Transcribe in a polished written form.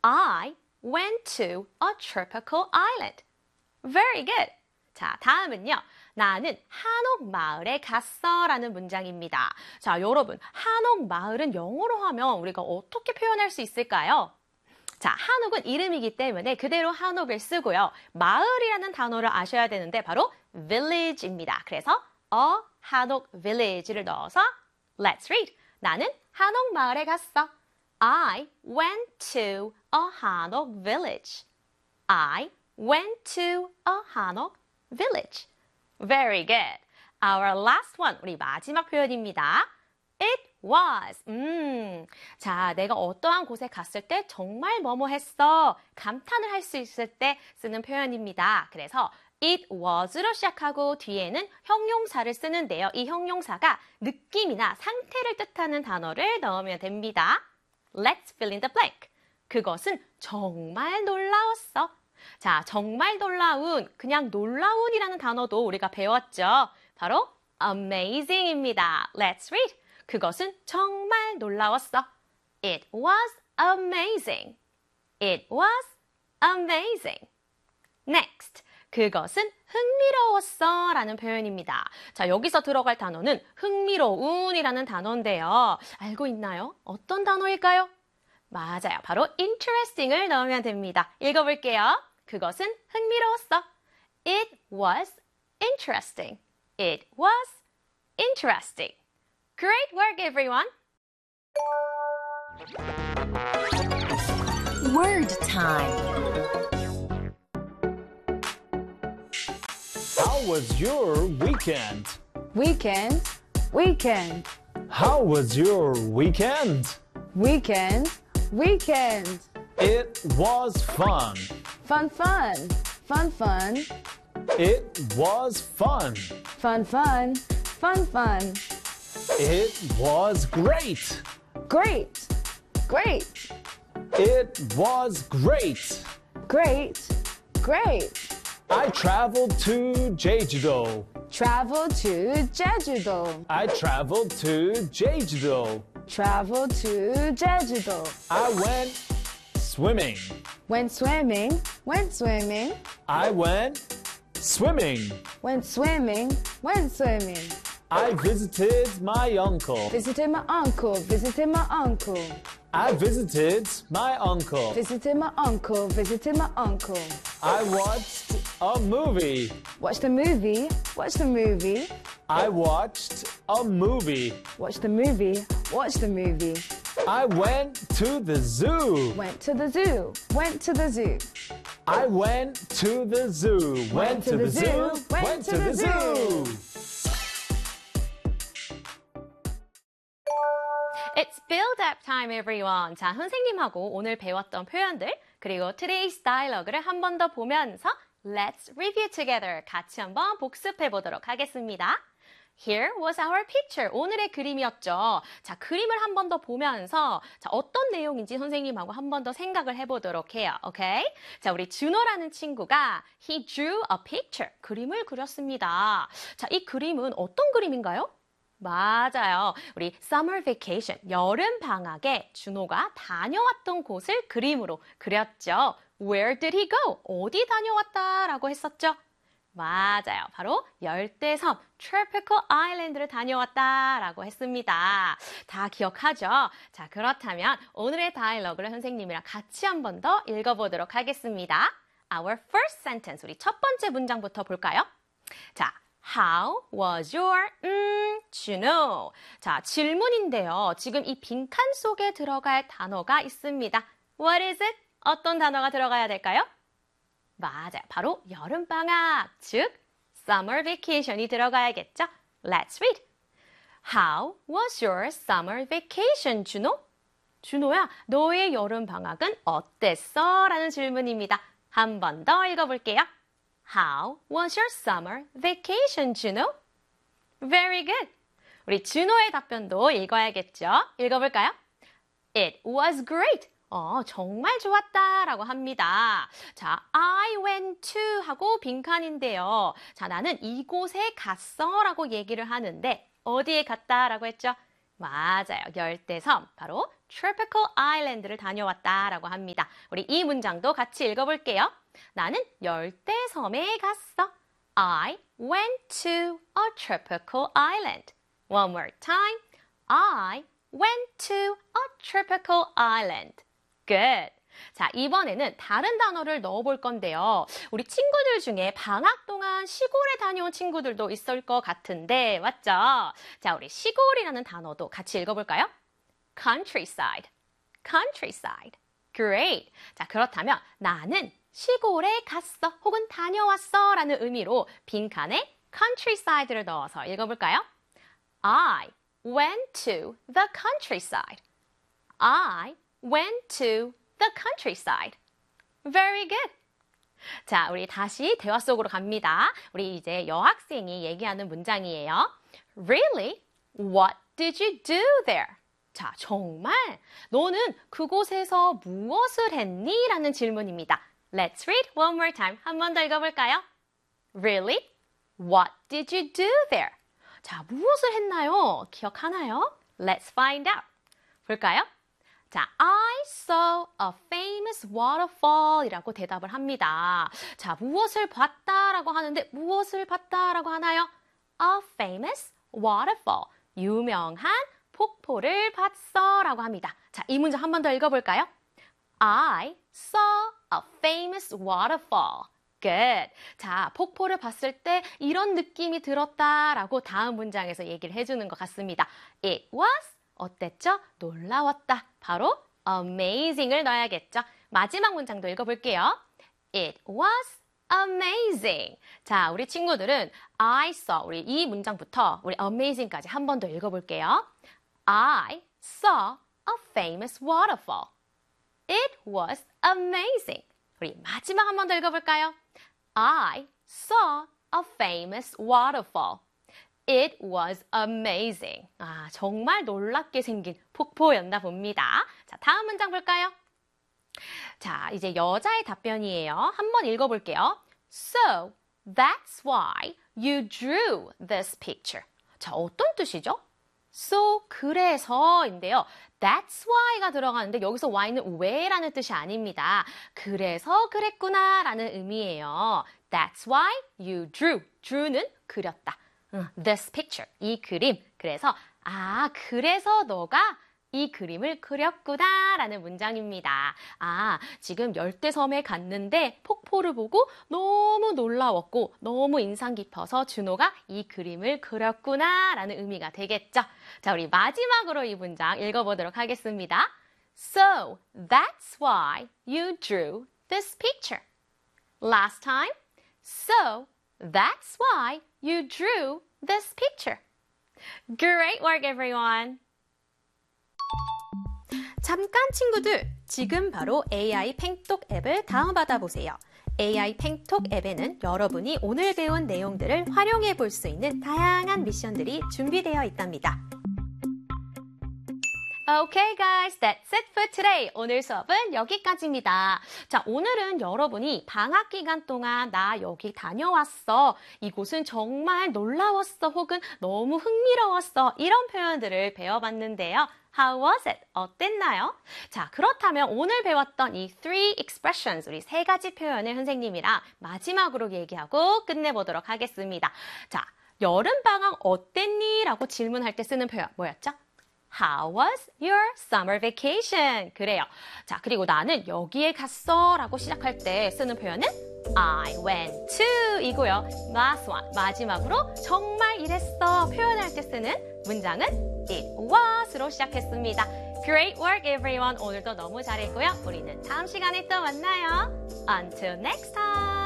I went to a tropical island. Very good. 자, 다음은요. 나는 한옥마을에 갔어 라는 문장입니다. 자, 여러분, 한옥마을은 영어로 하면 우리가 어떻게 표현할 수 있을까요? 자, 한옥은 이름이기 때문에 그대로 한옥을 쓰고요. 마을이라는 단어를 아셔야 되는데 바로 village입니다. 그래서 a 한옥 village를 넣어서 Let's read. 나는 한옥마을에 갔어. I went to a 한옥 village. I went to a 한옥 village. Very good. Our last one. 우리 마지막 표현입니다. It was. 자, 내가 어떠한 곳에 갔을 때 정말 뭐뭐 했어. 감탄을 할 수 있을 때 쓰는 표현입니다. 그래서 it was로 시작하고 뒤에는 형용사를 쓰는데요. 이 형용사가 느낌이나 상태를 뜻하는 단어를 넣으면 됩니다. Let's fill in the blank. 그것은 정말 놀라웠어. 자, 정말 놀라운, 그냥 놀라운이라는 단어도 우리가 배웠죠. 바로 amazing입니다. Let's read. 그것은 정말 놀라웠어. It was amazing. It was amazing. Next. 그것은 흥미로웠어 라는 표현입니다. 자, 여기서 들어갈 단어는 흥미로운이라는 단어인데요. 알고 있나요? 어떤 단어일까요? 맞아요. 바로 interesting을 넣으면 됩니다. 읽어볼게요. 그것은 흥미로웠어. It was interesting. It was interesting. Great work, everyone. Word time. How was your weekend? Weekend, weekend, How was your weekend? weekend, weekend. It was fun. Fun, fun, fun, fun, It was fun. fun, fun, fun, fun. It was great. Great, great, It was great. great, great. I traveled to Jeju-do. Travel to Jeju-do. I traveled to Jeju-do. Travel to Jeju-do. I went swimming. Went swimming, went swimming, I went swimming. went swimming, went swimming. I visited my uncle. Visited my uncle, visited my uncle. I visited my uncle. Visited my uncle, visited my uncle. I watched a movie. Watched the movie, watched the movie, I watched a movie. watched the movie, watched the movie. I went to the zoo. Went to the zoo, went to the zoo. I went to the zoo. Went to the zoo. Went to the zoo. It's build-up time, everyone. 자, 선생님하고 오늘 배웠던 표현들 그리고 today's dialogue를 한 번 더 보면서 Let's review together. 같이 한번 복습해 보도록 하겠습니다. Here was our picture. 오늘의 그림이었죠. 자, 그림을 한 번 더 보면서 자, 어떤 내용인지 선생님하고 한 번 더 생각을 해보도록 해요. 오케이? 자, 우리 준호라는 친구가 He drew a picture. 그림을 그렸습니다. 자, 이 그림은 어떤 그림인가요? 맞아요. 우리 summer vacation, 여름 방학에 준호가 다녀왔던 곳을 그림으로 그렸죠. Where did he go? 어디 다녀왔다라고 했었죠? 맞아요. 바로 열대섬, tropical island를 다녀왔다라고 했습니다. 다 기억하죠? 자, 그렇다면 오늘의 다이얼로그를 선생님이랑 같이 한 번 더 읽어보도록 하겠습니다. Our first sentence, 우리 첫 번째 문장부터 볼까요? 자, How was your, 준호. 자, 질문인데요. 지금 이 빈칸 속에 들어갈 단어가 있습니다. What is it? 어떤 단어가 들어가야 될까요? 맞아요. 바로 여름방학, 즉 summer vacation이 들어가야겠죠? Let's read. How was your summer vacation, 준호? 준호야, 너의 여름방학은 어땠어? 라는 질문입니다. 한 번 더 읽어볼게요. How was your summer vacation, 준호? Very good. 우리 준호의 답변도 읽어야겠죠? 읽어볼까요? It was great. 정말 좋았다 라고 합니다. 자, I went to 하고 빈칸인데요. 자, 나는 이곳에 갔어 라고 얘기를 하는데 어디에 갔다 라고 했죠? 맞아요. 열대섬, 바로 tropical island를 다녀왔다라고 합니다. 우리 이 문장도 같이 읽어볼게요. 나는 열대섬에 갔어. I went to a tropical island. One more time. I went to a tropical island. Good. 자, 이번에는 다른 단어를 넣어볼 건데요. 우리 친구들 중에 방학 동안 시골에 다녀온 친구들도 있을 것 같은데, 맞죠? 자, 우리 시골이라는 단어도 같이 읽어볼까요? countryside, countryside. Great. 자, 그렇다면 나는 시골에 갔어 혹은 다녀왔어 라는 의미로 빈칸에 countryside를 넣어서 읽어볼까요? I went to the countryside. I went to the countryside. Very good. 자, 우리 다시 대화 속으로 갑니다. 우리 이제 여학생이 얘기하는 문장이에요. Really? What did you do there? 자, 정말? 너는 그곳에서 무엇을 했니? 라는 질문입니다. Let's read one more time. 한 번 더 읽어볼까요? Really? What did you do there? 자, 무엇을 했나요? 기억하나요? Let's find out. 볼까요? 자, I saw a famous waterfall 이라고 대답을 합니다. 자, 무엇을 봤다라고 하는데 무엇을 봤다라고 하나요? A famous waterfall. 유명한 폭포를 봤어 라고 합니다. 자, 이 문장 한 번 더 읽어볼까요? I saw a famous waterfall. Good. 자, 폭포를 봤을 때 이런 느낌이 들었다라고 다음 문장에서 얘기를 해주는 것 같습니다. It was 어땠죠? 놀라웠다. 바로 amazing을 넣어야겠죠. 마지막 문장도 읽어볼게요. It was amazing. 자, 우리 친구들은 I saw, 우리 이 문장부터 우리 amazing까지 한 번 더 읽어볼게요. I saw a famous waterfall. It was amazing. 우리 마지막 한 번 더 읽어볼까요? I saw a famous waterfall. It was amazing. 아, 정말 놀랍게 생긴 폭포였나 봅니다. 자, 다음 문장 볼까요? 자, 이제 여자의 답변이에요. 한번 읽어볼게요. So, that's why you drew this picture. 자, 어떤 뜻이죠? So, 그래서인데요. That's why가 들어가는데 여기서 why는 왜라는 뜻이 아닙니다. 그래서 그랬구나 라는 의미예요. That's why you drew. drew는 그렸다. This picture, 이 그림. 그래서 그래서 너가 이 그림을 그렸구나 라는 문장입니다. 아, 지금 열대섬에 갔는데 폭포를 보고 너무 놀라웠고 너무 인상 깊어서 준호가 이 그림을 그렸구나 라는 의미가 되겠죠. 자, 우리 마지막으로 이 문장 읽어보도록 하겠습니다. So, that's why you drew this picture. Last time. So, that's why you drew this picture. Great work, everyone. 잠깐 친구들, 지금 바로 AI 팽톡 앱을 다운받아 보세요. AI 팽톡 앱에는 여러분이 오늘 배운 내용들을 활용해 볼 수 있는 다양한 미션들이 준비되어 있답니다. Okay guys, that's it for today. 오늘 수업은 여기까지입니다. 자, 오늘은 여러분이 방학 기간 동안 나 여기 다녀왔어. 이곳은 정말 놀라웠어. 혹은 너무 흥미로웠어. 이런 표현들을 배워봤는데요. How was it? 어땠나요? 자, 그렇다면 오늘 배웠던 이 three expressions, 우리 세 가지 표현을 선생님이랑 마지막으로 얘기하고 끝내보도록 하겠습니다. 자, 여름방학 어땠니? 라고 질문할 때 쓰는 표현 뭐였죠? How was your summer vacation? 그래요. 자, 그리고 나는 여기에 갔어 라고 시작할 때 쓰는 표현은 I went to 이고요. Last one, 마지막으로 정말 이랬어 표현할 때 쓰는 문장은 It was로 시작했습니다. Great work everyone. 오늘도 너무 잘했고요. 우리는 다음 시간에 또 만나요. Until next time.